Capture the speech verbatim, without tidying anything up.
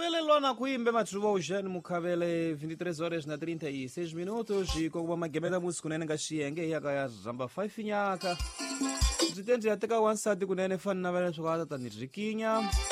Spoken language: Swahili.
Tibulele lona kuimbe mathuba ujani mukhavele vinte e três horas na trinta e seis minutos e kokuba magemela musi kunene nga xiyenge yaka ya rhamba five nyaka byi tendzi ya teka wansati kunene fani na vale swo ka ta ni rikinya